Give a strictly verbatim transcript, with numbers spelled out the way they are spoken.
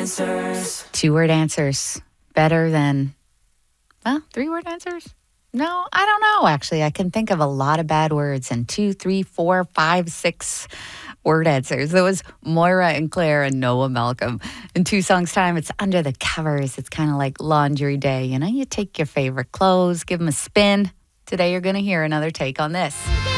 answers. Two-word answers. Better than, well, three-word answers? No, I don't know, actually. I can think of a lot of bad words and two, three, four, five, six word answers. There was Moira and Claire and Noah Malcolm. In two songs' time, it's Under the Covers. It's kind of like laundry day. You know, you take your favorite clothes, give them a spin. Today, you're going to hear another take on this.